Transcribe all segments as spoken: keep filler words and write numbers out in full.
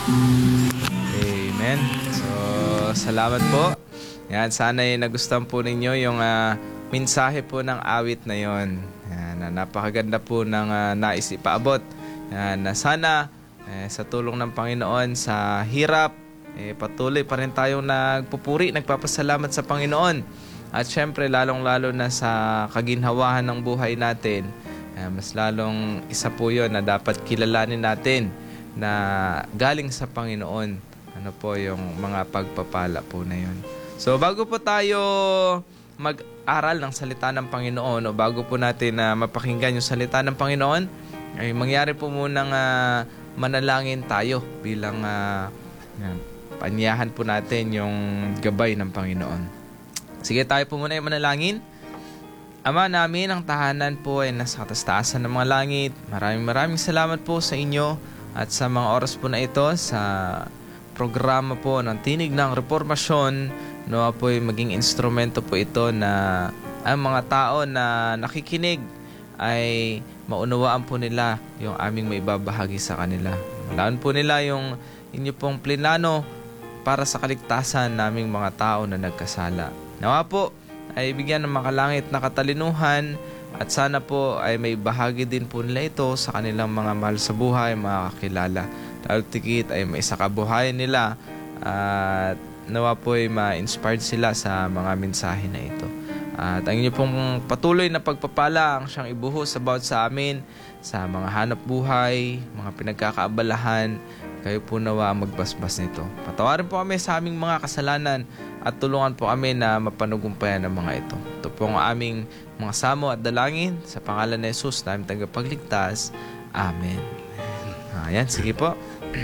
Amen. So, salamat po. Yan, sana'y nagustuhan po ninyo yung uh, mensahe po ng awit na yon. Yan, na napakaganda po ng uh, nais ipaabot. Yan, na sana eh, sa tulong ng Panginoon sa hirap, eh, patuloy pa rin tayong nagpupuri, nagpapasalamat sa Panginoon. At syempre, lalong-lalo na sa kaginhawahan ng buhay natin, eh, mas lalong isa po yun na dapat kilalanin natin na galing sa Panginoon. Ano po yung mga pagpapala po na yun. So, bago po tayo mag-aral ng salita ng Panginoon o bago po natin na uh, mapakinggan yung salita ng Panginoon, ay mangyari po munang uh, manalangin tayo bilang uh, yan, panyahan po natin yung gabay ng Panginoon. Sige, tayo po muna yung manalangin. Ama namin, ang tahanan po ay nasa katastasan ng mga langit. Maraming maraming salamat po sa inyo at sa mga oras po na ito sa programa po ng Tinig ng Reformasyon. Nawa po maging instrumento po ito na ang mga tao na nakikinig ay maunawaan po nila yung aming maibabahagi sa kanila. Malaan po nila yung inyo pong plinano para sa kaligtasan naming mga tao na nagkasala. Nawa po ay bigyan ng makalangit na katalinuhan at sana po ay may bahagi din po nila ito sa kanilang mga mahal sa buhay, mga kakilala. Lalo tikit ay may sakabuhayan nila at nawa po ay ma-inspired sila sa mga mensahe na ito. At ang inyo pong patuloy na pagpapala ang siyang ibuhos sa bawat sa amin, sa mga hanap buhay, mga pinagkakaabalahan, kayo po nawa magbasbas nito. Patawarin po kami sa aming mga kasalanan at tulungan po kami na mapanugumpayan ng mga ito. Ito po ang aming mga samo at dalangin sa pangalan ni Jesus na aming tagapagligtas. Amen. Ayan, sige po.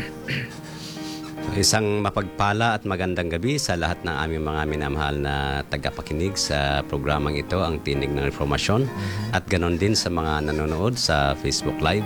Isang mapagpala at magandang gabi sa lahat ng aming mga minamahal na tagapakinig sa programang ito, ang Tinig ng Reformasyon, mm-hmm. at ganon din sa mga nanonood sa Facebook Live.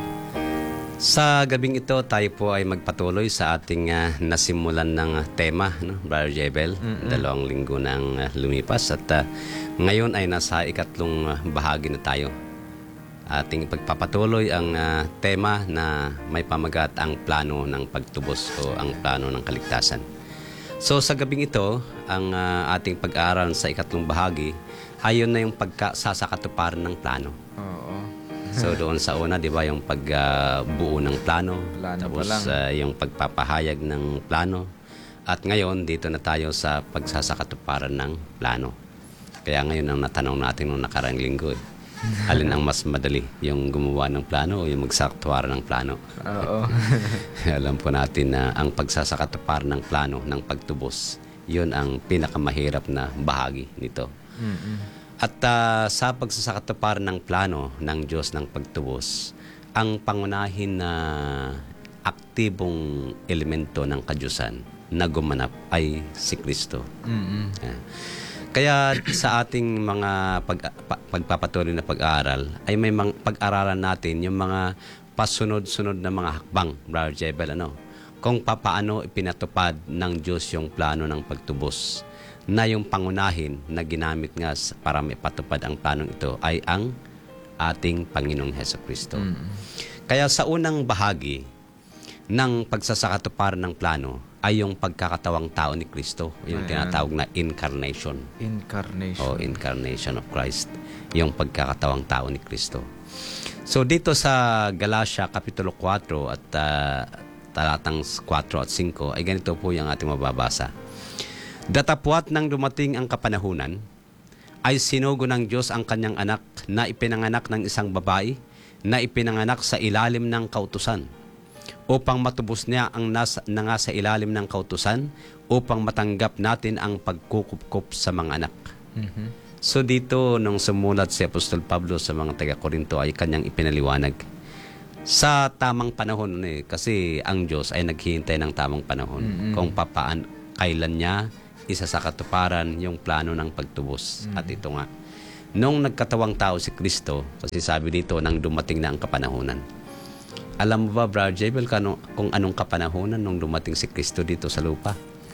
Sa gabing ito, tayo po ay magpatuloy sa ating uh, nasimulan ng tema, no? Brother Jebel, mm-hmm. dalawang linggo nang uh, lumipas at uh, ngayon ay nasa ikatlong uh, bahagi na tayo. Ating pagpapatuloy ang uh, tema na may pamagat ang plano ng pagtubos o ang plano ng kaligtasan. So sa gabing ito, ang uh, ating pag-aaral sa ikatlong bahagi, ayon na yung pagkasasakatuparan ng plano. Oo. So doon sa una, di ba, yung pagbuo uh, ng plano, plano tapos uh, yung pagpapahayag ng plano. At ngayon, dito na tayo sa pagsasakatuparan ng plano. Kaya ngayon ang natanong natin noong nakaraang linggo, eh. Alin ang mas madali? Yung gumawa ng plano o yung magsakatuparan ng plano? Oo. Alam po natin na ang pagsasakatuparan ng plano ng pagtubos, yun ang pinakamahirap na bahagi nito. Mm-mm. At uh, sa pagsasakatuparan ng plano ng Diyos ng pagtubos, ang pangunahin na aktibong elemento ng kadyusan na gumanap ay si Kristo. Mm-mm. Yeah. Kaya sa ating mga pag, pa, pagpapatuloy na pag-aaral ay may mga pag-aralan natin yung mga pasunod-sunod na mga hakbang, Brother Jebel, ano? Kung papaano ipinatupad ng Diyos yung plano ng pagtubos na yung pangunahin na ginamit nga para maipatupad ang planong ito ay ang ating Panginoong Hesukristo. Mm. Kaya sa unang bahagi ng pagsasakatuparan ng plano ay yung pagkakatawang tao ni Kristo, yung Ayan. tinatawag na incarnation. Incarnation. O incarnation of Christ, yung pagkakatawang tao ni Kristo. So dito sa Galatia Kapitulo four at uh, talatang four at five ay ganito po yung ating mababasa. Datapwat nang dumating ang kapanahunan, ay sinugo ng Diyos ang kanyang anak na ipinanganak ng isang babae na ipinanganak sa ilalim ng kautusan, upang matubos niya ang nasa, na nga sa ilalim ng kautusan, upang matanggap natin ang pagkukupkup sa mga anak. Mm-hmm. So dito, nung sumulat si Apostol Pablo sa mga taga-Korinto, ay kanyang ipinaliwanag sa tamang panahon, eh, kasi ang Diyos ay naghihintay ng tamang panahon, mm-hmm. kung papaan, kailan niya isa sa katuparan yung plano ng pagtubos. Mm-hmm. At ito nga, nung nagkatawang tao si Kristo, kasi sabi dito, nang dumating na ang kapanahunan. Alam mo ba, Brother Jebel, kung, kung anong kapanahunan nung dumating si Kristo dito sa lupa?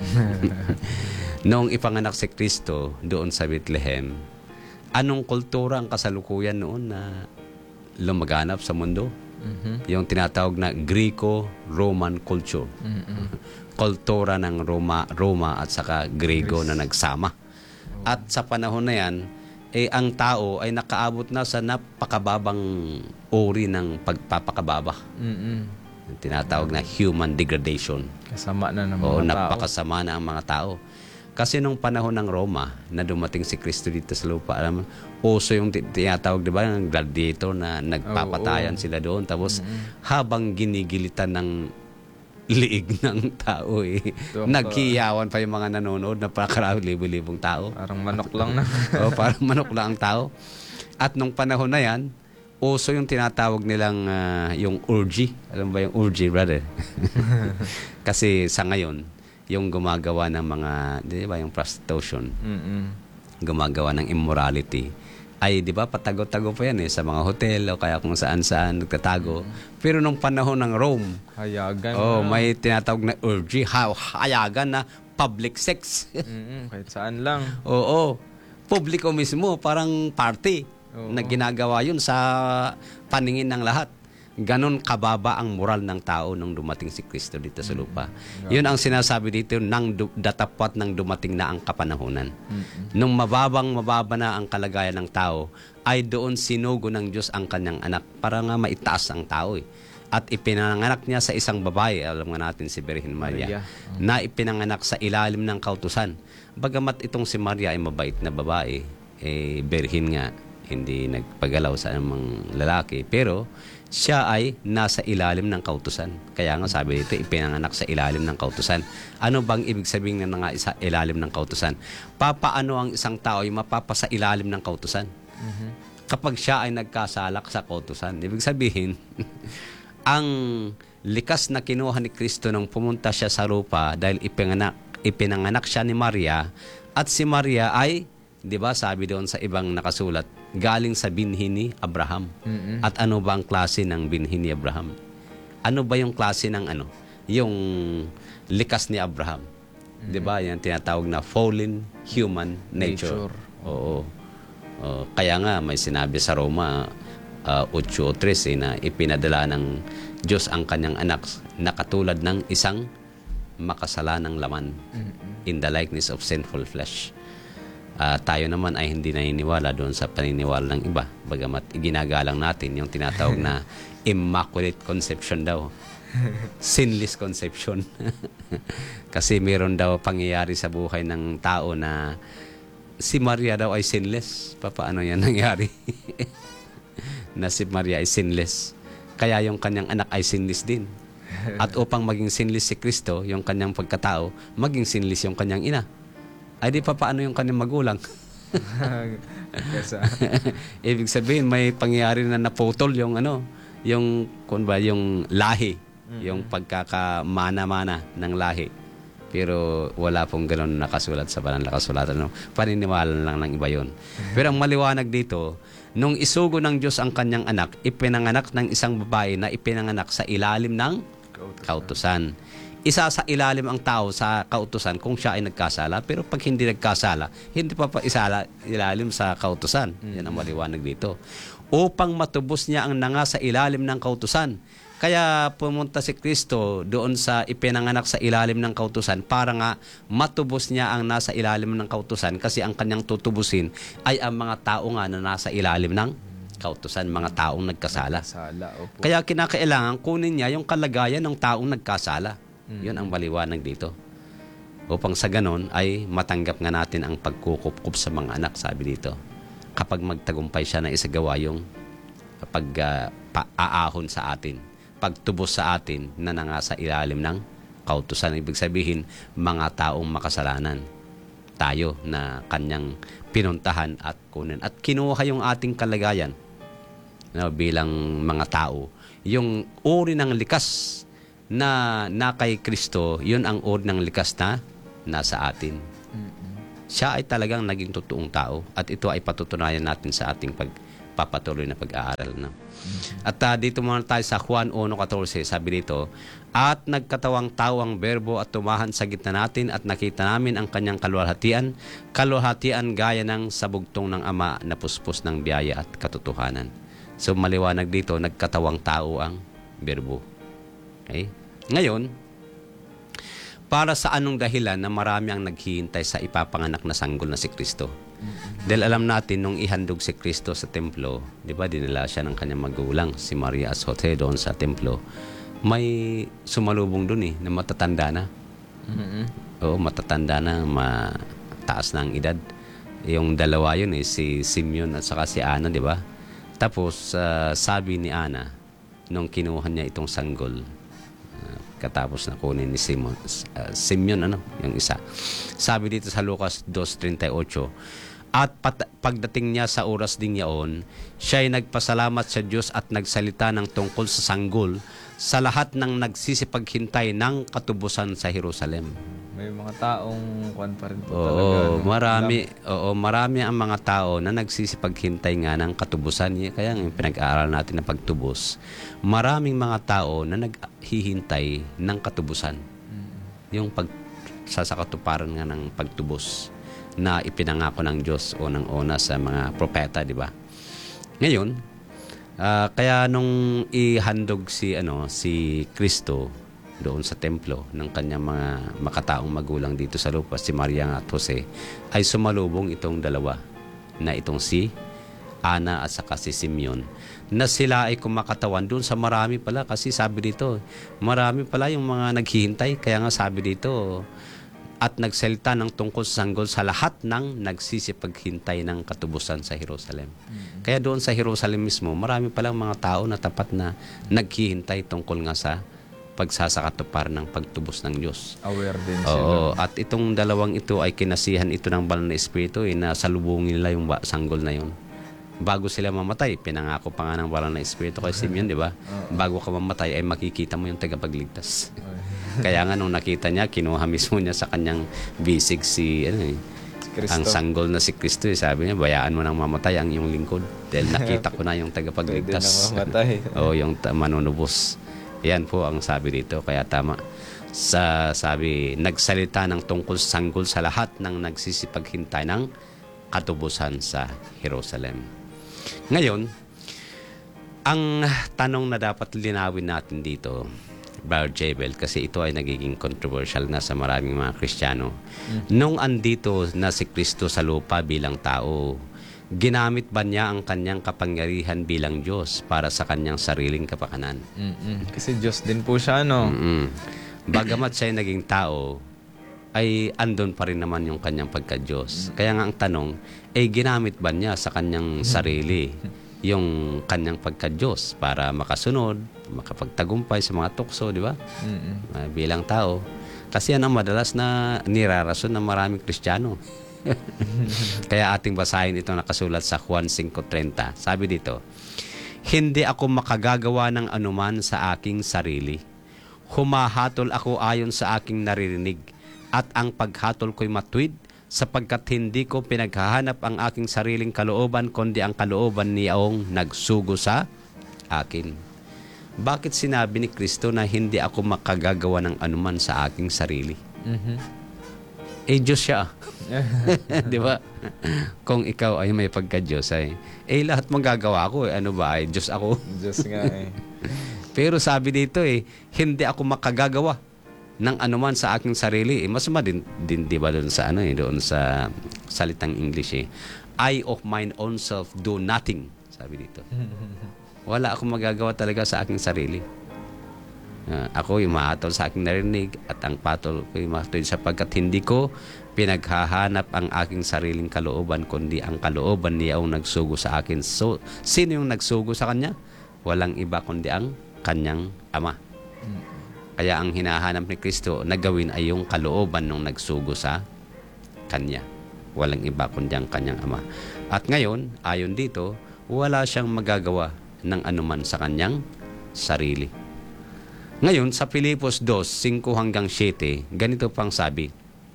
Noong ipanganak si Kristo doon sa Bethlehem, anong kultura ang kasalukuyan noon na lumaganap sa mundo? Mhm. Yung tinatawag na Greco-Roman culture. Mm-mm. Kultura ng Roma, Roma at saka Grego na nagsama. At sa panahon na yan, eh, ang tao ay nakaabot na sa napakababang uri ng pagpapakababa. Mm-mm. Yung tinatawag na human degradation. Kasama na ng mga Oo, tao. napakasama na ang mga tao. Kasi nung panahon ng Roma, na dumating si Kristo dito sa lupa, alam mo, uso yung ti- tinatawag, di ba, ng gladiator na nagpapatayan Oo. sila doon. Tapos, habang ginigilitan ng liig ng tao, eh, Doon pa- nagkiyawan pa yung mga nanonood na pakarami libo-libong tao. Parang manok lang na. O, parang manok lang ang tao. At nung panahon na yan, uso yung tinatawag nilang ah, yung orgy. Alam ba yung orgy, brother? Kasi sa ngayon, yung gumagawa ng mga, di ba, yung prostitution, Mm-mm. gumagawa ng immorality, ay, di ba, patago-tago pa yan eh, sa mga hotel o kaya kung saan-saan nagtatago. Pero nung panahon ng Rome, Hayagan. oh, na. may tinatawag na orgy, ha- hayagan na public sex. Mm-mm. Kahit saan lang. Oo. Publiko mismo, parang party. Oo. Na ginagawa yun sa paningin ng lahat. Ganon kababa ang moral ng tao nung dumating si Kristo dito sa lupa. Yun ang sinasabi dito, nang du- datapat nang dumating na ang kapanahunan. Nung mababang mababa na ang kalagayan ng tao, ay doon sinugo ng Diyos ang kanyang anak para nga maitaas ang tao eh. At ipinanganak niya sa isang babae, alam nga natin si Birhen Maria, Maria. na ipinanganak sa ilalim ng kautusan. Bagamat itong si Maria ay mabait na babae, eh, Birhen nga, hindi nagpagalaw sa anumang lalaki, pero siya ay nasa ilalim ng kautusan. Kaya nga sabi dito, ipinanganak sa ilalim ng kautusan. Ano bang ibig sabihin ng nga isa ilalim ng kautusan? Papaano ang isang tao ay mapapasa ilalim ng kautusan? Kapag siya ay nagkasalak sa kautusan. Ibig sabihin, ang likas na kinuha ni Kristo nung pumunta siya sa lupa dahil ipinanganak, ipinanganak siya ni Maria, at si Maria ay, di ba sabi doon sa ibang nakasulat, galing sa binhi ni Abraham. Mm-mm. At ano ba ang klase ng binhi ni Abraham? Ano ba yung klase ng ano? Yung likas ni Abraham. Di ba? Yan tinatawag na fallen human nature. Nature. Oo. Oo. Kaya nga may sinabi sa Roma uh, eight thirteen na ipinadala ng Diyos ang kanyang anak na katulad ng isang makasalanang laman in the likeness of sinful flesh. Ah, tayo naman ay hindi naniniwala doon sa paniniwala ng iba. Bagamat iginagalang natin yung tinatawag na immaculate conception daw. Sinless conception. Kasi meron daw pangyayari sa buhay ng tao na si Maria daw ay sinless. Paano yan nangyari? Na si Maria ay sinless. Kaya yung kanyang anak ay sinless din. At upang maging sinless si Kristo, yung kanyang pagkatao, maging sinless yung kanyang ina. Ay di pa paano yung kanyang magulang? Kasi, Ibig sabihin may pangyayari na naputol yung ano, yung kung ba yung lahi, yung pagkakamana-mana ng lahi. Pero wala pong ganoon nakasulat sa banal na kasulatan. No? Paniniwala lang ng iba yun. Pero ang maliwanag dito, nung isugo ng Diyos ang kanyang anak, ipinanganak ng isang babae na ipinanganak sa ilalim ng kautusan. Isa sa ilalim ang tao sa kautusan kung siya ay nagkasala, pero pag hindi nagkasala, hindi pa pa isala ilalim sa kautusan. Yan ang maliwanag dito. Upang matubos niya ang nanga sa ilalim ng kautusan. Kaya pumunta si Kristo doon sa ipinanganak sa ilalim ng kautusan para nga matubos niya ang nasa ilalim ng kautusan, kasi ang kanyang tutubusin ay ang mga tao nga na nasa ilalim ng kautusan, mga taong nagkasala. sala. Opo. Kaya kinakailangan kunin niya yung kalagayan ng taong nagkasala. Yun ang maliwanag dito. Upang sa ganon ay matanggap nga natin ang pagkukup-kup sa mga anak, sabi dito. Kapag magtagumpay siya na isagawa yung pag uh, pa-aahon sa atin, pagtubos sa atin na nanga sa ilalim ng kautusan. Ibig sabihin, mga taong makasalanan. Tayo na kanyang pinuntahan at kunin. At kinuha yung ating kalagayan, no, bilang mga tao. Yung uri ng likas na na kay Kristo, yun ang uri ng likas na nasa atin. Siya ay talagang naging totoong tao, at ito ay patutunayan natin sa ating pagpapatuloy na pag-aaral. No? At uh, dito muna tayo sa Juan one fourteen, sabi dito, at nagkatawang tao ang berbo at tumahan sa gitna natin, at nakita namin ang kanyang kaluwalhatian, kaluwalhatian gaya ng sabugtong ng Ama na puspos ng biyaya at katotohanan. So maliwanag dito, nagkatawang tao ang berbo. Okay? Ngayon, para sa anong dahilan na marami ang naghihintay sa ipapanganak na sanggol na si Kristo? Mm-hmm. Dahil alam natin, nung ihandog si Kristo sa templo, di ba, dinala siya ng kanyang magulang, si Maria Azote doon sa templo, may sumalubong doon eh, na matatanda na. Mm-hmm. Oo, matatanda na, mataas na ang edad. Yung dalawa yun eh, si Simeon at saka si Ana, di ba? Tapos, uh, sabi ni Ana, nung kinuha niya itong sanggol, uh, katapos na kunin ni Simon, uh, Simeon, ano, yung isa. Sabi dito sa Lucas two thirty-eight, at pat- pagdating niya sa oras ding yaon, siya ay nagpasalamat sa Diyos at nagsalita ng tungkol sa sanggol sa lahat ng nagsisipaghintay ng katubusan sa Jerusalem. May mga taong kwan pa rin po oo, talaga. No? Marami, oo, marami ang mga tao na nagsisipaghintay nga ng katubusan. Kaya yung pinag-aaral natin na pagtubos, maraming mga tao na naghihintay ng katubusan. Mm-hmm. Yung pagsasakatuparan nga ng pagtubos na ipinangako ng Diyos o ng una sa mga propeta, di ba? Ngayon, Uh, kaya nung ihandog si ano si Kristo doon sa templo ng kanyang mga makataong magulang dito sa lupa, si Maria at Jose, ay sumalubong itong dalawa na itong si Ana at saka si Simeon, na sila ay kumakatawan doon sa marami pala, kasi sabi dito marami pala yung mga naghihintay. Kaya nga sabi dito, at nagsalita ng tungkol sa sanggol sa lahat ng nagsisipaghintay ng katubusan sa Jerusalem. Mm-hmm. Kaya doon sa Jerusalem mismo, marami palang mga tao na tapat na naghihintay tungkol nga sa pagsasakatupar ng pagtubos ng Diyos. Aware din sila. Oo, at itong dalawang ito ay kinasihan ito ng banal na espiritu, eh, na salubungin nila yung sanggol na yun. Bago sila mamatay, pinangako pa nga ng banal na espiritu kay Simeon, di ba? Bago ka mamatay ay makikita mo yung tagapagligtas. Kaya nga nung nakita niya, kinuha mismo niya sa kanyang bisig si, ano eh, Cristo. Ang sanggol na si Kristo. Eh, sabi niya, bayaan mo nang mamatay ang iyong lingkod. Dahil nakita ko na yung tagapagligtas. Pwede na mamatay. O yung ta- manunubos. Yan po ang sabi dito. Kaya tama. Sa sabi, nagsalita ng tungkol sa sanggol sa lahat ng nagsisipaghintay ng katubusan sa Jerusalem. Ngayon, ang tanong na dapat linawin natin dito, Brother Jebel, kasi ito ay nagiging controversial na sa maraming mga Kristiyano. Mm. Nung andito na si Kristo sa lupa bilang tao, ginamit ba niya ang kanyang kapangyarihan bilang Diyos para sa kanyang sariling kapakanan? Mm-mm. Kasi Diyos din po siya, no? Mm-mm. Bagamat siya ay naging tao, ay andon pa rin naman yung kanyang pagka-Diyos. Mm. Kaya nga ang tanong, ay ginamit ba niya sa kanyang sarili yung kanyang pagka-Diyos para makasunod, makapagtagumpay sa mga tukso, di ba? Uh, bilang tao. Kasi yan ang madalas na nirarason ng maraming Kristiyano. Kaya ating basahin ito nakasulat sa Juan five thirty. Sabi dito, hindi ako makagagawa ng anuman sa aking sarili. Humahatol ako ayon sa aking naririnig, at ang paghatol ko'y matuwid, sapagkat hindi ko pinaghahanap ang aking sariling kalooban, kundi ang kalooban niyaong nagsugo sa akin. Bakit sinabi ni Kristo na hindi ako makagagawa ng anuman sa aking sarili? Mm-hmm. Eh, Diyos siya. Di ba? Kung ikaw ay may pagka-Diyos, ay, eh, lahat magagawa ko. Eh. Ano ba? Ay, Diyos ako. Diyos nga eh. Pero sabi dito eh, hindi ako makagagawa ng anuman sa aking sarili. Eh, masama din, din di ba doon sa ano eh, doon sa salitang English eh. I of mine own self do nothing. Sabi dito. Wala akong magagawa talaga sa aking sarili. Uh, ako yung mahatol sa aking narinig, at ang patol ko yung mahatol sapagkat hindi ko pinaghahanap ang aking sariling kalooban, kundi ang kalooban niya ang nagsugo sa akin. So, sino yung nagsugo sa kanya? Walang iba kundi ang kanyang Ama. Kaya ang hinahanap ni Kristo na gawin ay yung kalooban nung nagsugo sa Kanya. Walang iba kundi ang Kanyang Ama. At ngayon, ayon dito, wala siyang magagawa ng anuman sa Kanyang sarili. Ngayon, sa Filipos two, five hanggang seven, ganito pang sabi,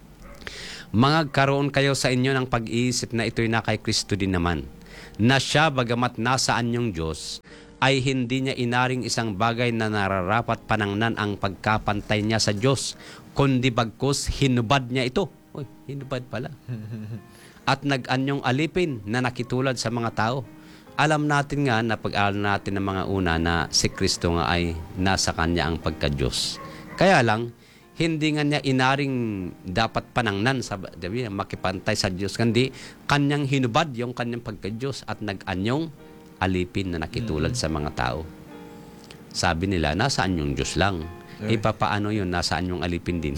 magkaroon kayo sa inyo ng pag-iisip na ito'y na kay Kristo din naman, na siya bagamat nasa anyong Diyos, ay hindi niya inaring isang bagay na nararapat panangnan ang pagkapantay niya sa Diyos, kundi bagkus hinubad niya ito. Uy, hinubad pala. At nag-anyong alipin na nakitulad sa mga tao, alam natin nga na pag-aaral natin ng mga una na si Kristo nga ay nasa Kanya ang pagka-Diyos. Kaya lang, hindi nga niya inaring dapat panangnan sa sabi, makipantay sa Diyos, kundi Kanyang hinubad yung Kanyang pagka-Diyos at nag-anyong alipin na nakitulad mm-hmm. sa mga tao. Sabi nila, nasaan yung Diyos lang? Eh, papaano yun? Nasaan yung alipin din?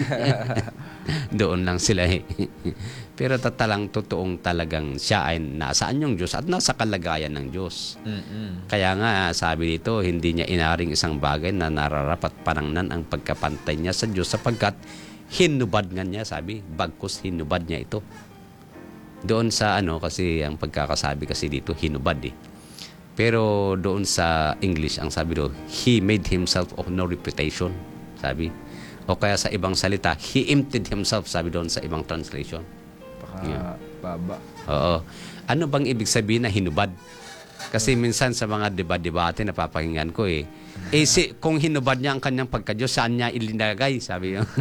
Doon lang sila eh. Pero tatalang totoong talagang siya ay nasaan yung Diyos at nasa kalagayan ng Diyos. Mm-mm. Kaya nga sabi dito, hindi niya inaring isang bagay na nararapat panangnan ang pagkapantay niya sa Diyos sapagkat hinubad nga niya, sabi, bagkus hinubad niya ito. Doon sa ano, kasi ang pagkakasabi kasi dito, hinubad eh. Pero doon sa English, ang sabi doon, He made Himself of no reputation, sabi. O kaya sa ibang salita, He emptied Himself, sabi doon sa ibang translation. Baka yeah. baba. Oo. Ano bang ibig sabihin na hinubad? Kasi minsan sa mga deba-debate na papakinggan ko eh, eh si, kung hinubad niya ang kanyang pagka-Diyos, saan niya ilinagay? Sabi yun.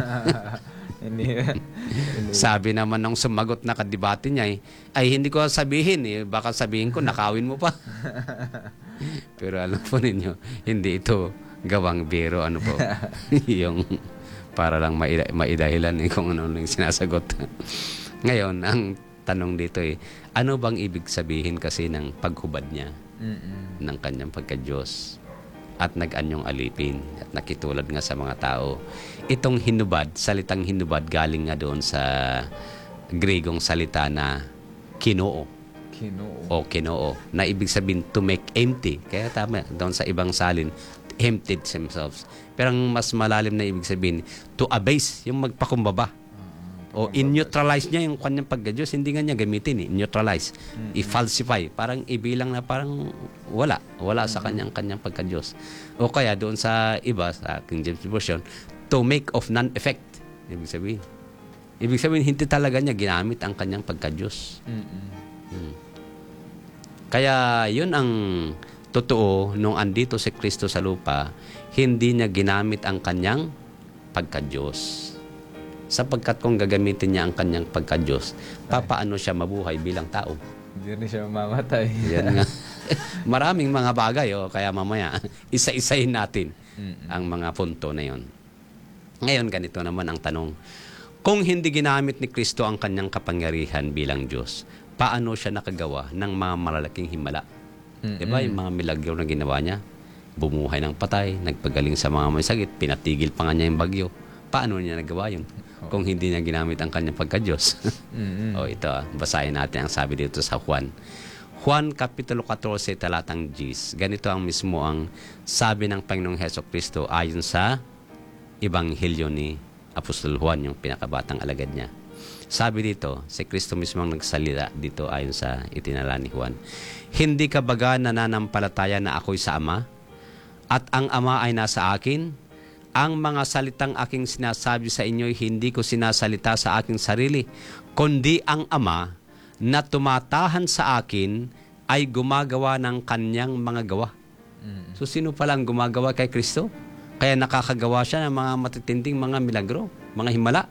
Sabi naman ng sumagot na kadebate niya eh, ay hindi ko sabihin eh, baka sabihin ko nakawin mo pa. Pero alam po ninyo, hindi ito gawang biro, ano po, yung para lang maida- maidahilan eh, kung ano yung sinasagot. Ngayon, ang tanong dito eh, ano bang ibig sabihin kasi ng paghubad niya Mm-mm. ng kanyang pagka-Diyos at nag-anyong alipin at nakitulad nga sa mga tao? Itong hinubad, salitang hinubad galing nga doon sa Gregong salita na kinoo. Kinoo. O kinoo, na ibig sabihin to make empty. Kaya tama, doon sa ibang salin, emptied themselves. Pero ang mas malalim na ibig sabihin, to abase, yung magpakumbaba. Uh, o in-neutralize niya yung kanyang pagka-Diyos, hindi nga niya gamitin eh, neutralize. Mm-hmm. I-falsify, parang ibilang na parang wala, wala mm-hmm. sa kanyang kanyang pagka-Diyos. O kaya doon sa iba, sa King James Version, to make of non-effect. Ibig sabihin. Ibig sabihin, hindi talaga niya ginamit ang kanyang pagka-Diyos. Mm-hmm. Hmm. Kaya yun ang totoo, nung andito si Kristo sa lupa, hindi niya ginamit ang kanyang pagka-Diyos. Sapagkat kung gagamitin niya ang kanyang pagka-Diyos, papaano siya mabuhay bilang tao? Hindi rin siya mamamatay. Yan nga. Maraming mga bagay, oh, kaya mamaya, isa-isahin natin Mm-mm. ang mga punto na yon. Ngayon, ganito naman ang tanong. Kung hindi ginamit ni Kristo ang kanyang kapangyarihan bilang Diyos, paano siya nakagawa ng mga malalaking himala? Mm-mm. Diba yung mga milagro na ginawa niya? Bumuhay ng patay, nagpagaling sa mga may sakit, pinatigil pa nga niya yung bagyo. Paano niya nagawa yun? Oh. Kung hindi niya ginamit ang kanyang pagka-Diyos. Mm-hmm. O ito, basahin natin ang sabi dito sa Juan. Juan Kapitulo fourteen, talatang Gs. Ganito ang mismo ang sabi ng Panginoong Hesukristo ayon sa Ebanghelyo ni Apostol Juan, yung pinakabatang alagad niya. Sabi dito, si Kristo mismo ang nagsalita dito ayon sa itinala ni Juan. Hindi ka baga nananampalataya na ako'y sa Ama? At ang Ama ay nasa akin? Ang mga salitang aking sinasabi sa inyo, hindi ko sinasalita sa aking sarili, kundi ang Ama na tumatahan sa akin ay gumagawa ng kanyang mga gawa. Mm. So, sino palang gumagawa kay Kristo? Kaya nakakagawa siya ng mga matitinding mga milagro, mga himala.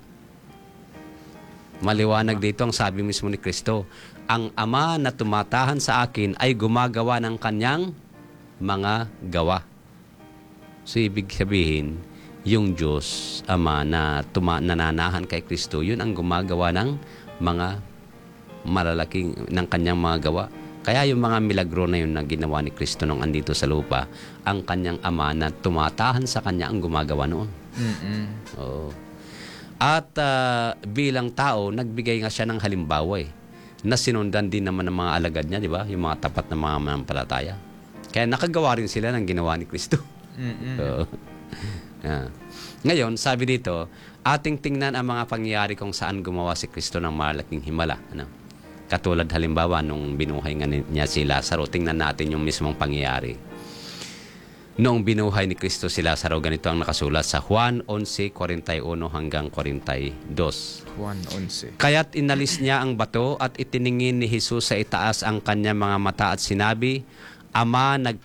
Maliwanag dito ang sabi mismo ni Kristo, ang Ama na tumatahan sa akin ay gumagawa ng kanyang mga gawa. So, ibig sabihin, yung Diyos, Ama, na tuma- nananahan kay Kristo, yun ang gumagawa ng mga malalaking, ng kanyang mga gawa. Kaya yung mga milagro na yun na ginawa ni Kristo nung andito sa lupa, ang kanyang Ama na tumatahan sa kanya ang gumagawa noon. Mm-mm. Oo. At uh, bilang tao, nagbigay nga siya ng halimbawa eh, na sinundan din naman ng mga alagad niya, di ba? Yung mga tapat na mga manampalataya. Kaya nakagawa rin sila ng ginawa ni Kristo. So, yeah. Ngayon, sabi dito, ating tingnan ang mga pangyayari kung saan gumawa si Kristo ng malaking himala. Ano? Katulad halimbawa nung binuhay nga niya si Lazaro, tingnan natin yung mismong pangyayari. Noong binuhay ni Kristo si Lazaro, ganito ang nakasulat sa Juan eleven, forty-one hanggang forty-two. Juan eleven. Kaya't inalis niya ang bato at itiningin ni Jesus sa itaas ang kanyang mga mata at sinabi, Ama, nag